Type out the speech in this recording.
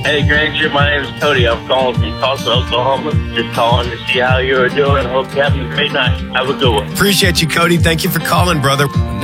Hey, Granger, my name is Cody. I'm calling from Tulsa, Oklahoma. Just calling to see how you are doing. Hope you're having a great night. Have a good one. Appreciate you, Cody. Thank you for calling, brother.